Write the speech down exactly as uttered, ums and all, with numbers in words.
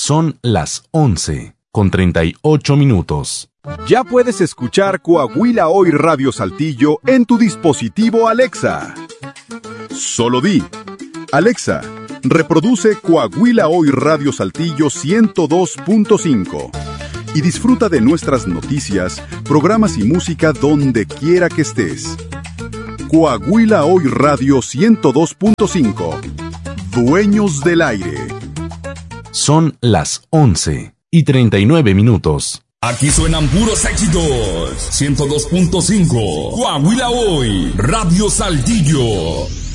Son las once con treinta y ocho minutos. Ya puedes escuchar Coahuila Hoy Radio Saltillo en tu dispositivo Alexa. Solo di: Alexa, reproduce Coahuila Hoy Radio Saltillo ciento dos punto cinco y disfruta de nuestras noticias, programas y música donde quiera que estés. Coahuila Hoy Radio ciento dos punto cinco. Dueños del aire. Son las once y treinta y nueve minutos. Aquí suenan puros éxitos. ciento dos punto cinco. Coahuila Hoy Radio Saltillo.